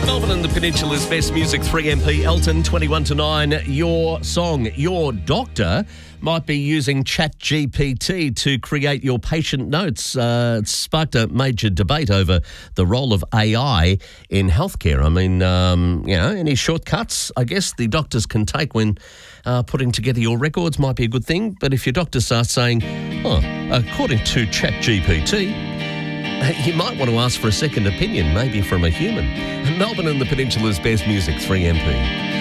Melbourne and the Peninsula's best music, 3MP Elton, 21 to 9. Your song, your doctor might be using ChatGPT to create your patient notes. It sparked a major debate over the role of AI in healthcare. I mean, any shortcuts, I guess, the doctors can take when putting together your records might be a good thing. But if your doctor starts saying, according to ChatGPT, you might want to ask for a second opinion, maybe from a human. Melbourne and the Peninsula's best music, 3MP.